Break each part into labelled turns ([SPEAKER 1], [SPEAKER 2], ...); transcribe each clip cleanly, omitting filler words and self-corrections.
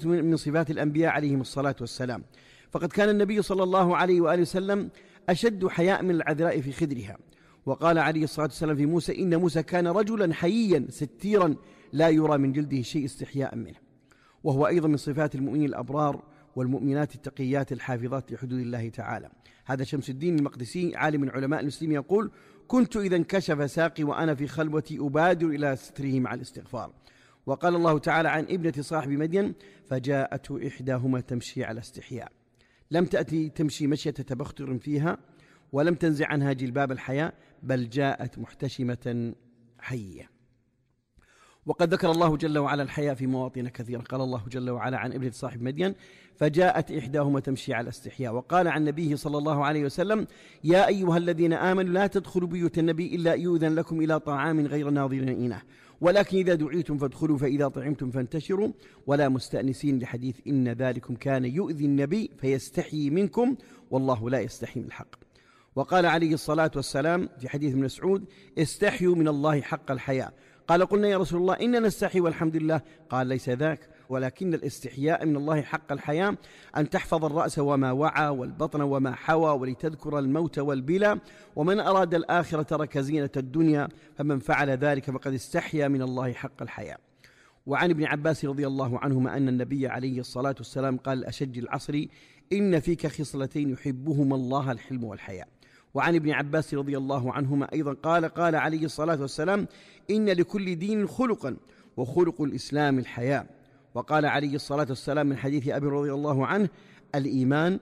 [SPEAKER 1] من صفات الأنبياء عليهم الصلاة والسلام، فقد كان النبي صلى الله عليه وآله وسلم أشد حياء من العذراء في خدرها. وقال عليه الصلاة والسلام في موسى: إن موسى كان رجلا حييا ستيرا لا يرى من جلده شيء استحياء منه. وهو أيضا من صفات المؤمنين الأبرار والمؤمنات التقيات الحافظات لحدود الله تعالى. هذا شمس الدين المقدسي عالم من علماء المسلمين يقول: كنت إذا انكشف ساقي وأنا في خلوتي أبادر إلى ستره مع الاستغفار. وقال الله تعالى عن ابنة صاحب مدين: فجاءته إحداهما تمشي على استحياء. لم تأتي تمشي مشية تبختر فيها، ولم تنزع عنها جلباب الحياء، بل جاءت محتشمة حية. وقد ذكر الله جل وعلا الحياء في مواطن كثيرة. قال الله جل وعلا عن ابنة صاحب مدين: فجاءت إحداهما تمشي على استحياء. وقال عن نبيه صلى الله عليه وسلم: يا أيها الذين آمنوا لا تدخلوا بيوت النبي إلا يؤذن لكم إلى طعام غير ناظرين إناه، ولكن إذا دعيتم فادخلوا، فإذا طعمتم فانتشروا ولا مستأنسين، لحديث إن ذلكم كان يؤذي النبي فيستحيي منكم والله لا يستحي من الحق. وقال عليه الصلاة والسلام في حديث ابن مسعود: استحيوا من الله حق الحياء. قال: قلنا يا رسول الله إننا نستحي والحمد لله. قال: ليس ذاك، ولكن الاستحياء من الله حق الحياء أن تحفظ الرأس وما وعى والبطن وما حوى، ولتذكر الموت والبلى، ومن أراد الآخرة ترك زينة الدنيا، فمن فعل ذلك فقد استحيا من الله حق الحياء. وعن ابن عباس رضي الله عنهما أن النبي عليه الصلاة والسلام قال الأشج العصر: إن فيك خصلتين يحبهما الله، الحلم والحياء. وعن ابن عباس رضي الله عنهما أيضا قال عليه الصلاة والسلام: إن لكل دين خلقا، وخلق الإسلام الحياء. وقال عليه الصلاة والسلام من حديث أبي رضي الله عنه: الإيمان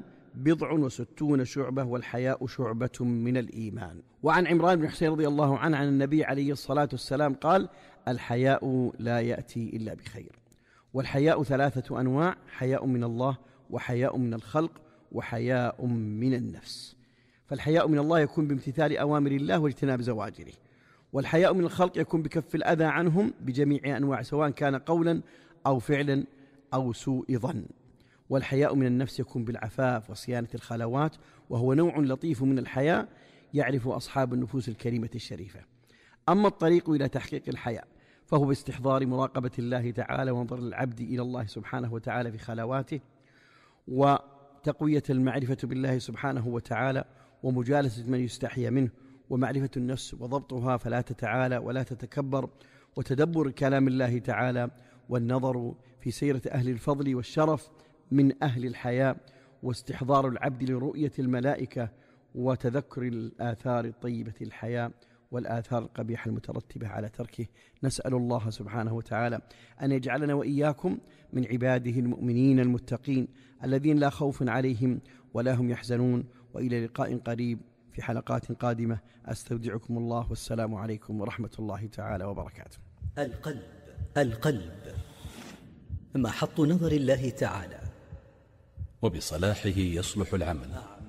[SPEAKER 1] 69 شعبة، والحياء شعبة من الإيمان. وعن عمران بن حسين رضي الله عنه عن النبي عليه الصلاة والسلام قال: الحياء لا يأتي إلا بخير. والحياء 3 أنواع: حياء من الله، وحياء من الخلق، وحياء من النفس. فالحياء من الله يكون بامتثال أوامر الله واجتناب زواجره، والحياء من الخلق يكون بكف الأذى عنهم بجميع أنواع، سواء كان قولا أو فعلا أو سوء ظن. والحياء من النفس يكون بالعفاف وصيانة الخلوات، وهو نوع لطيف من الحياء يعرف أصحاب النفوس الكريمة الشريفة. أما الطريق إلى تحقيق الحياء فهو باستحضار مراقبة الله تعالى ونظر العبد إلى الله سبحانه وتعالى في خلواته، وتقوية المعرفة بالله سبحانه وتعالى، ومجالسة من يستحي منه، ومعرفة النفس وضبطها فلا تتعالى ولا تتكبر، وتدبر كلام الله تعالى، والنظر في سيرة أهل الفضل والشرف من أهل الحياء، واستحضار العبد لرؤية الملائكة، وتذكر الآثار الطيبة الحياء والآثار القبيحة المترتبة على تركه. نسأل الله سبحانه وتعالى أن يجعلنا وإياكم من عباده المؤمنين المتقين الذين لا خوف عليهم ولا هم يحزنون. وإلى لقاء قريب في حلقات قادمة، أستودعكم الله، والسلام عليكم ورحمة الله تعالى وبركاته.
[SPEAKER 2] القلب محط نظر الله تعالى،
[SPEAKER 3] وبصلاحه يصلح العمل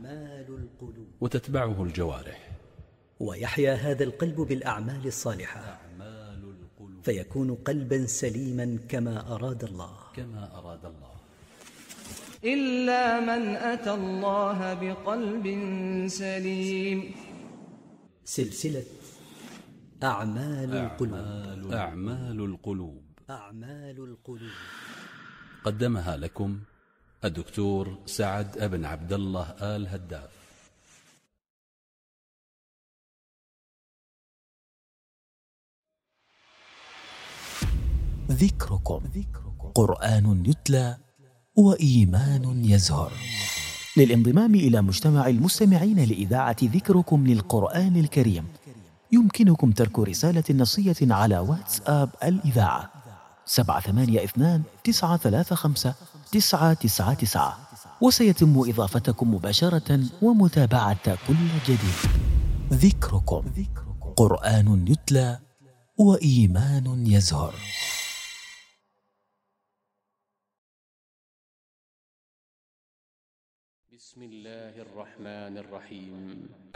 [SPEAKER 3] وتتبعه الجوارح،
[SPEAKER 2] ويحيا هذا القلب بالأعمال الصالحة، فيكون قلبا سليما كما أراد الله.
[SPEAKER 4] إلا من أتى الله بقلب سليم.
[SPEAKER 2] سلسلة أعمال القلوب.
[SPEAKER 3] قدمها لكم الدكتور سعد بن عبد الله آل هداف.
[SPEAKER 5] ذكركم قرآن يتلى وإيمان يزهر. للانضمام إلى مجتمع المستمعين لإذاعة ذكركم للقرآن الكريم يمكنكم ترك رسالة نصية على واتساب الإذاعة 782-935-999، وسيتم إضافتكم مباشرة ومتابعة كل جديد. ذكركم قرآن يتلى وإيمان يزهر.
[SPEAKER 6] بسم الله الرحمن الرحيم.